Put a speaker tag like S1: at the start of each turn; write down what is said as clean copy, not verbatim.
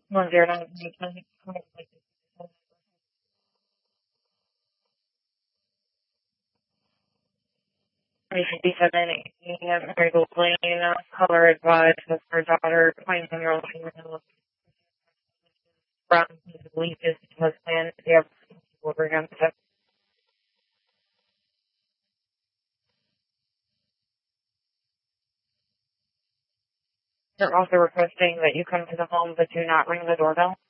S1: 1099. Mary Lane, color advised with her daughter, 21-year-old female, from the belief is husband. They have over against it. They're also requesting that you come to the home but do not ring the doorbell.